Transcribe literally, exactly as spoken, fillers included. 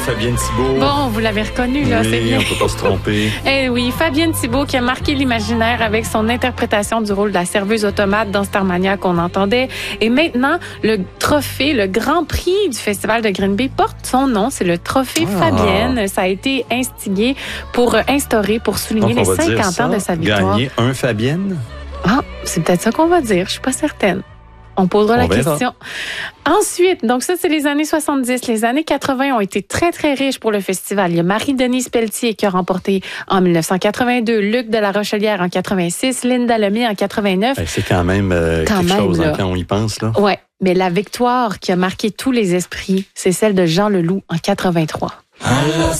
Fabienne Thibault. Bon, vous l'avez reconnu, là, oui, c'est bien. on peut pas se tromper. Eh oui, Fabienne Thibault qui a marqué l'imaginaire avec son interprétation du rôle de la serveuse automate dans Starmania qu'on entendait. Et maintenant, le trophée, le grand prix du Festival de Green Bay porte son nom. C'est le trophée Ah. Fabienne. Ça a été instigé pour instaurer, pour souligner Donc, on les va dire cinquante ça, ans de sa victoire. Gagner un Fabienne? Ah, c'est peut-être ça qu'on va dire. Je suis pas certaine. On posera On la verra. question. Ensuite, donc ça, c'est les années soixante-dix. Les années quatre-vingts ont été très, très riches pour le festival. Il y a Marie-Denise Pelletier qui a remporté en dix-neuf cent quatre-vingt-deux, Luc de la Rochelière en quatre-vingt-six, Linda Lemay en quatre-vingt-neuf. Ben, c'est quand même euh, Quand quelque même, chose là. hein, quand on y pense. Là. Ouais, mais la victoire qui a marqué tous les esprits, c'est celle de Jean Leloup en quatre-vingt-trois. À la